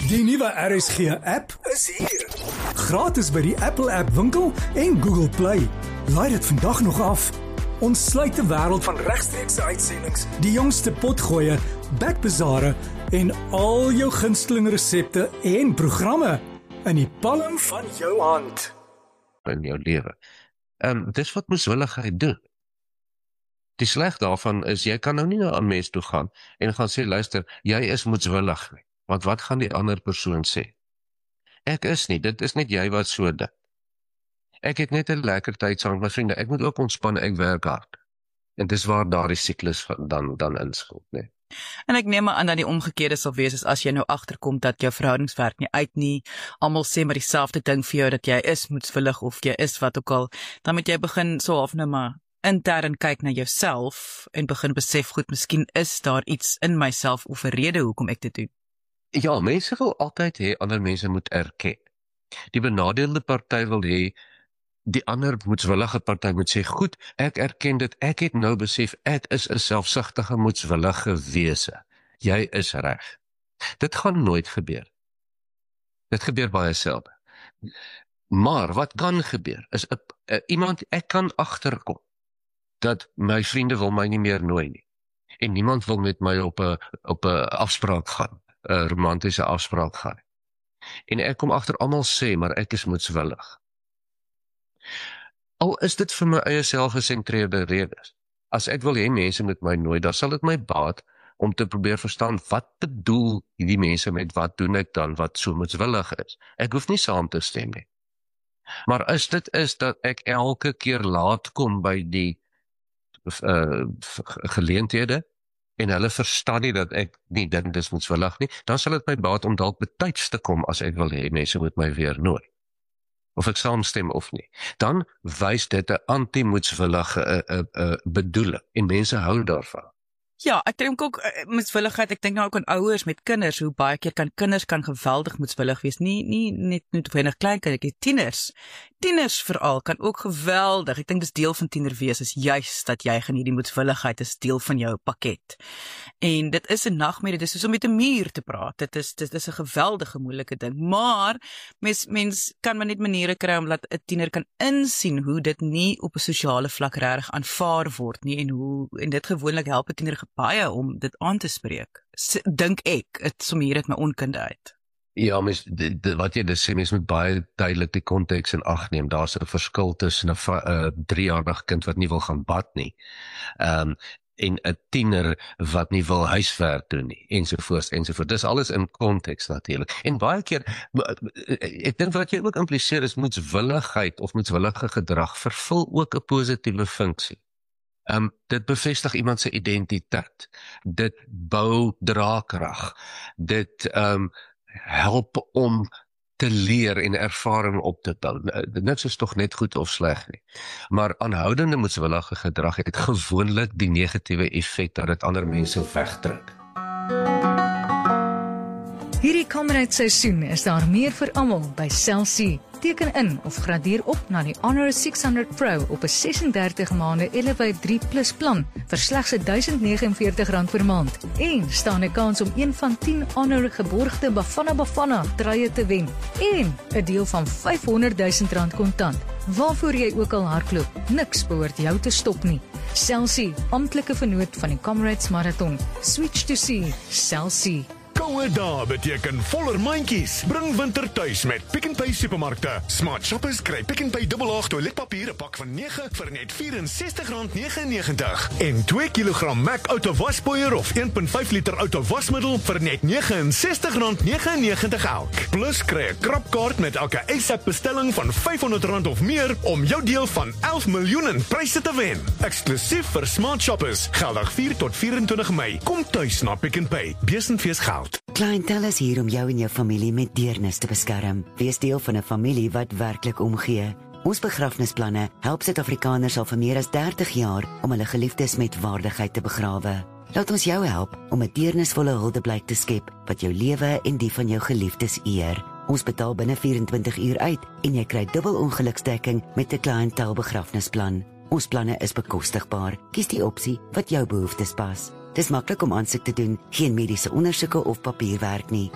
Die nuwe RSG-app is hier. Gratis by die Apple App Winkel en Google Play. Laai dit vandag nog af. Ons sluit die wêreld van regstreekse uitsendings, die jongste potgoeie, backbazare en al jou gunsteling resepte en programme in die palm van jou hand. In jou lewe. Dis wat moeswilligheid doen. Die sleg daarvan is, jy kan nou nie na 'n mens toe gaan en gaan sê, luister, jy is moeswillig nie. Want wat gaan die ander persoon sê? Ek is nie, dit is net jy wat so dink. Ek het net 'n lekker tyd saam met my vriende, ek moet ook ontspan, ek werk hard. En dis waar daardie siklus dan inskop, nee. En ek neem aan dat die omgekeerde sal wees as jy nou agterkom dat jou verhoudingswerk nie uit nie, almal sê maar dieselfde ding vir jou, dat jy is moedswillig of jy is wat ook al, dan moet jy begin so half nou maar intern kyk na jouself en begin besef, goed, miskien is daar iets in myself of 'n rede hoekom ek dit doen. Ja, mense wil altyd hê ander mense moet erken. Die benadeelde party wil hê die ander moedswillige party moet sê, goed, ek erken dit, ek het nou besef, ek is 'n selfsugtige moedswillige wese. Jy is reg. Dit gaan nooit gebeur. Dit gebeur baie selde. Maar wat kan gebeur, is iemand, ek kan agterkom, dat my vriende wil my nie meer nooi nie. En niemand wil met my op 'n afspraak gaan, 'n romantiese afspraak gaan. En ek kom agter, almal sê, maar ek is moedswillig. Al is dit vir my eie selfgesentreerde redes. As ek wil hê mense met my nooi, dan sal dit my baat om te probeer verstaan, wat bedoel die mense met wat doen ek dan, wat so moedswillig is. Ek hoef nie saam te stem nie. Maar as dit is dat ek elke keer laat kom by die geleenthede, en hulle verstaan nie dat ek nie dink dis moedswillig nie, dan sal dit my baat om dalk betyds te kom as ek wil hê mense moet my weer nooi. Of ek saamstem of nie. Dan wys dit 'n anti-moedswillige bedoeling, en mense hou daarvan. Ja, ek dink ook moedswilligheid, ek dink nou ook aan ouers met kinders, hoe baie keer kinders kan geweldig moedswillig wees, nie net noodwendig klein kinders, tieners veral kan ook geweldig, ek dink dis deel van tiener wees, is juist dat jy geniet die moedswilligheid, is deel van jou pakket. En dit is 'n nagmerrie, dit is soos om met 'n muur te praat, dit is 'n geweldige moeilike ding, maar mens kan maar net maniere kry om dat 'n tiener kan insien hoe dit nie op 'n sosiale vlak reg aanvaar word nie, en dit gewoonlik help 'n tiener baie om dit aan te spreek. Dink ek, dit sommer uit my onkunde uit. Ja, wat jy sê, mens moet baie duidelik die konteks in ag neem. Daar's 'n verskil tussen 'n 3-jarige kind wat nie wil gaan bad nie, en 'n tiener wat nie wil huiswerk doen nie, ensovoorts. Dis alles in konteks natuurlik. En baie keer, ek dink wat jy ook impliseer is, moedswilligheid of moedswillige gedrag vervul ook 'n positiewe funksie. Dit bevestig iemand se identiteit, dit bou draagkrag, dit help om te leer en ervaring op te bou. Niks is tog net goed of sleg nie. Maar aanhoudende moedswillige gedrag het gewoonlik die negatiewe effek dat dit ander mense wegdruk. Hierdie Kameradseisoen is daar meer vir almal by Cell C. Teken in of gradeer op na die Honor 600 Pro op 'n 36 maande Elevate 3+ plan vir slegs R1049 per maand. En staan 'n kans om een van 10 Honor geborgde Bafana truie te wen. En 'n deel van R500,000 kontant. Waarvoor jy ook al hardloop, niks behoort jou te stop nie. Cell C, amptelike vennoot van die Comrades Marathon. Switch to C, Cell C. Koue dae beteken voller mandjies. Bring winter tuis met Pick n Pay supermarkte. Smart shoppers kry Pick n Pay dubbelaag toiletpapier 'n pak van 9 vir net R64,99 en 2 kg MAC Auto waspoeier of 1.5 liter auto wasmiddel vir net R69,99 elk. Plus kry 'n krapkaart met elke ASAP bestelling van R500 of meer om jou deel van 11 miljoen in pryse te wen. Eksklusief vir smart shoppers, geldig 4 tot 24 Mei. Kom tuis na Pick n Pay. Besenfees geld. Clientele is hier om jou en jou familie met deernis te beskerm. Wees deel van 'n familie wat werklik omgee. Ons begrafnisplanne help Suid-Afrikaners al vir meer as 30 jaar om hulle geliefdes met waardigheid te begrawe. Laat ons jou help om 'n deernisvolle huldeblyk te skep wat jou lewe en die van jou geliefdes eer. Ons betaal binne 24 uur uit en jy kry dubbel ongeluksdekking met 'n kliëntel begrafnisplan. Ons planne is bekostigbaar. Kies die opsie wat jou behoeftes pas. Dis maklik om aansoek te doen, geen mediese ondersoeke of papierwerk nie.